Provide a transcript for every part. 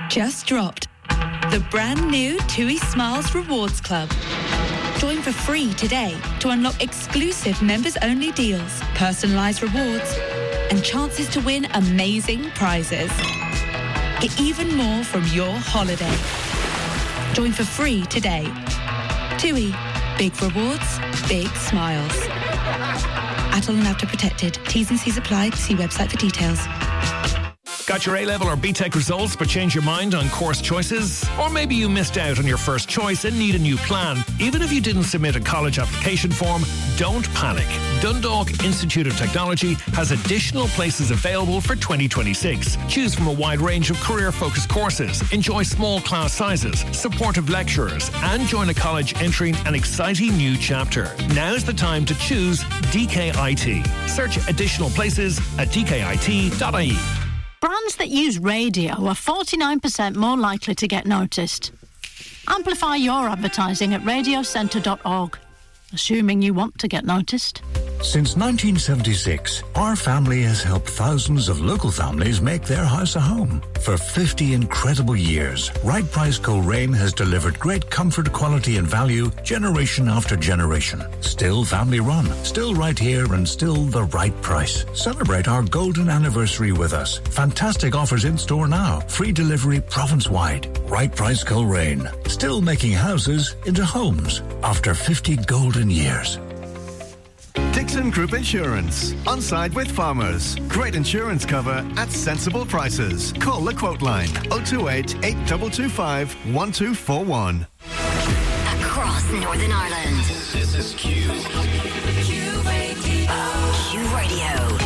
Just dropped. The brand new TUI Smiles Rewards Club. Join for free today to unlock exclusive members-only deals, personalised rewards, and chances to win amazing prizes. Get even more from your holiday. Join for free today. TUI. Big rewards, big smiles. Adult and after protected. T's and C's applied. See website for details. Got your A-level or BTEC results but changed your mind on course choices? Or maybe you missed out on your first choice and need a new plan. Even if you didn't submit a college application form, don't panic. Dundalk Institute of Technology has additional places available for 2026. Choose from a wide range of career-focused courses, enjoy small class sizes, supportive lecturers, and join a college entering an exciting new chapter. Now's the time to choose DKIT. Search additional places at dkit.ie. Brands that use radio are 49% more likely to get noticed. Amplify your advertising at radiocentre.org, assuming you want to get noticed. Since 1976, our family has helped thousands of local families make their house a home. For 50 incredible years, Right Price Coleraine has delivered great comfort, quality and value generation after generation. Still family run, still right here and still the right price. Celebrate our golden anniversary with us. Fantastic offers in store now. Free delivery province-wide. Right Price Coleraine. Still making houses into homes after 50 golden years. Dixon Group Insurance. On side with farmers. Great insurance cover at sensible prices. Call the quote line 028 8225 1241. Across Northern Ireland. This is Q. Q Radio. Q Radio.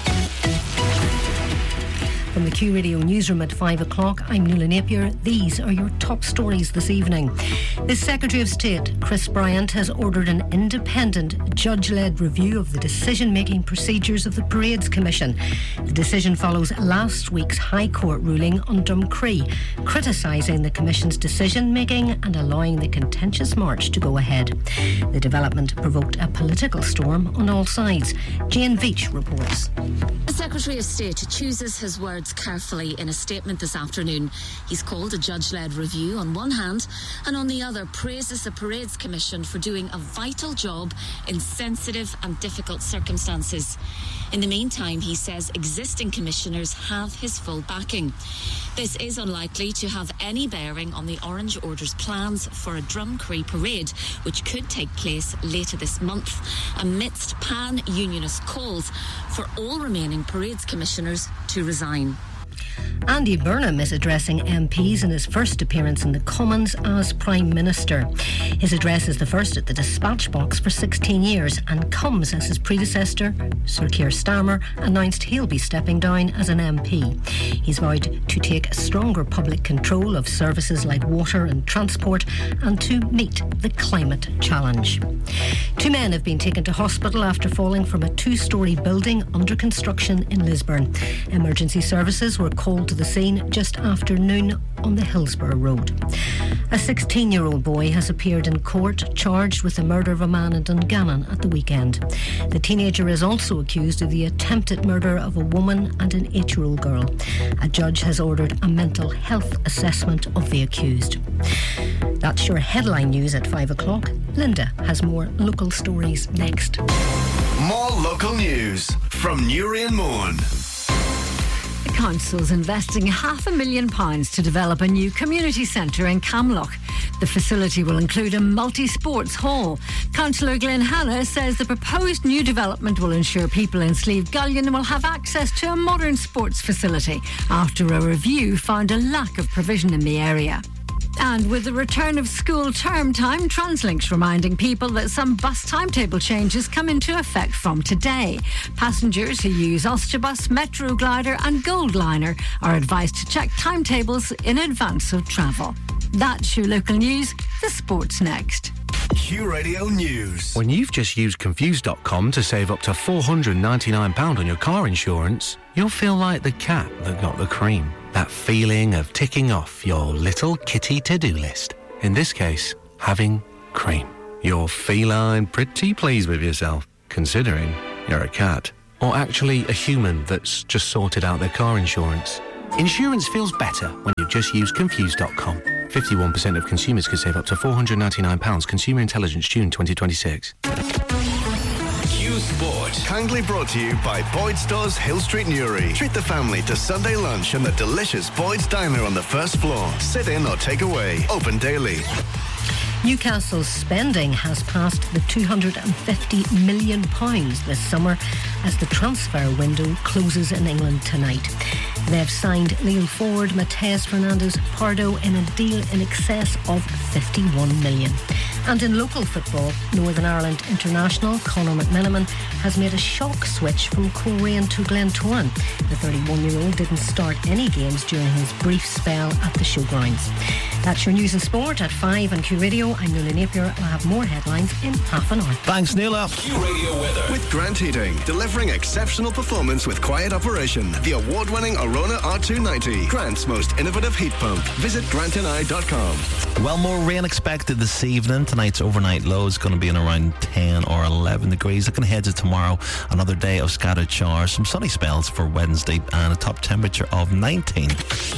From the Q Radio newsroom at 5 o'clock, I'm Nuala Napier. These are your top stories this evening. The Secretary of State, Chris Bryant, has ordered an independent, judge-led review of the decision-making procedures of the Parades Commission. The decision follows last week's High Court ruling on Dumcree, criticising the Commission's decision-making and allowing the contentious march to go ahead. The development provoked a political storm on all sides. Jane Veach reports. The Secretary of State chooses his words carefully in a statement this afternoon. He's called a judge-led review on one hand, and on the other praises the Parades Commission for doing a vital job in sensitive and difficult circumstances. In the meantime, he says existing commissioners have his full backing. This is unlikely to have any bearing on the Orange Order's plans for a Drumcree parade, which could take place later this month, amidst pan-unionist calls for all remaining Parades commissioners to resign. Andy Burnham is addressing MPs in his first appearance in the Commons as Prime Minister. His address is the first at the Dispatch Box for 16 years and comes as his predecessor, Sir Keir Starmer, announced he'll be stepping down as an MP. He's vowed to take stronger public control of services like water and transport and to meet the climate challenge. 2 men have been taken to hospital after falling from a 2-storey building under construction in Lisburn. Emergency services were called to the scene just after noon on the Hillsborough Road. A 16-year-old boy has appeared in court charged with the murder of a man in Dungannon at the weekend. The teenager is also accused of the attempted murder of a woman and an 8-year-old girl. A judge has ordered a mental health assessment of the accused. That's your headline news at 5 o'clock. Linda has more local stories next. More local news from Newry and Mourne. The council's investing £500,000 to develop a new community centre in Camlock. The facility will include a multi-sports hall. Councillor Glenn Hanna says the proposed new development will ensure people in Slieve Gullion will have access to a modern sports facility after a review found a lack of provision in the area. And with the return of school term time, Translink's reminding people that some bus timetable changes come into effect from today. Passengers who use Ulsterbus, Metro Glider and Goldliner are advised to check timetables in advance of travel. That's your local news. The sport's next. Q Radio News. When you've just used Confused.com to save up to £499 on your car insurance, you'll feel like the cat that got the cream. That feeling of ticking off your little kitty to-do list. In this case, having cream. You're feline pretty pleased with yourself, considering you're a cat. Or actually a human that's just sorted out their car insurance. Insurance feels better when you just use Confused.com. 51% of consumers could save up to £499. Consumer Intelligence, June 2026. Q Sport. Kindly brought to you by Boyd's Stores, Hill Street, Newry. Treat the family to Sunday lunch in the delicious Boyd's Diner on the first floor. Sit in or take away. Open daily. Newcastle's spending has passed the £250 million this summer as the transfer window closes in England tonight. They have signed Liam Ford, Mateus Fernandes, Pardo in a deal in excess of £51 million. And in local football, Northern Ireland international Conor McMenamin has made a shock switch from Coleraine to Glentoran. The 31-year-old didn't start any games during his brief spell at the showgrounds. That's your news and sport at 5 on Q Radio. I'm Nuala Napier. We'll have more headlines in half an hour. Thanks, Nuala. Q Radio weather with Grant Heating, delivering exceptional performance with quiet operation. The award-winning Arona R290, Grant's most innovative heat pump. Visit grantandI.com. Well, more rain expected this evening. Tonight's overnight low is going to be in around 10 or 11 degrees. Looking ahead to tomorrow, another day of scattered showers, some sunny spells for Wednesday, and a top temperature of 19.